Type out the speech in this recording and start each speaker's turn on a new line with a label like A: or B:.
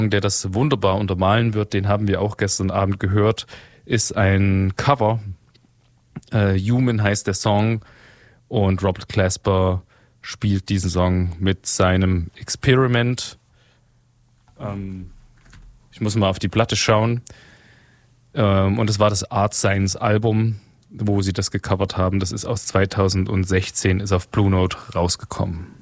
A: der das wunderbar untermalen wird, den haben wir auch gestern Abend gehört, ist ein Cover. Human heißt der Song und Robert Glasper spielt diesen Song mit seinem Experiment. Ich muss mal auf die Platte schauen. Und es war das Art Science Album, wo sie das gecovert haben. Das ist aus 2016, ist auf Blue Note rausgekommen.